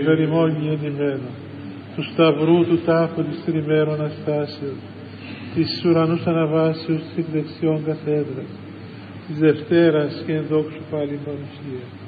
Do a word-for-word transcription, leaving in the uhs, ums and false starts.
υπερημόνη εν ημέρα, του σταυρού του τάφου της τριμέρων Αναστάσεως, της ουρανούς αναβάσεως της εκ δεξιών καθέδρας, της Δευτέρας και εν δόξου πάλι παρουσία.